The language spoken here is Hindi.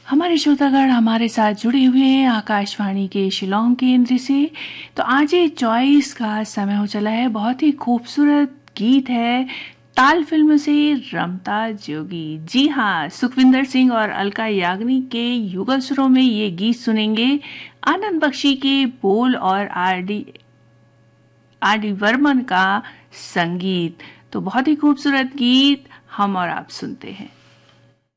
हमारे श्रोतागण हमारे साथ जुड़े हुए हैं आकाशवाणी के शिलोंग केंद्र से। तो आज ये चॉइस का समय हो चला है। बहुत ही खूबसूरत गीत है ताल फिल्म से रमता जोगी। जी हाँ, सुखविंदर सिंह और अलका याग्निक के युगल सुरों में ये गीत सुनेंगे। आनंद बख्शी के बोल और आर डी वर्मन का संगीत। तो बहुत ही खूबसूरत गीत हम और आप सुनते हैं।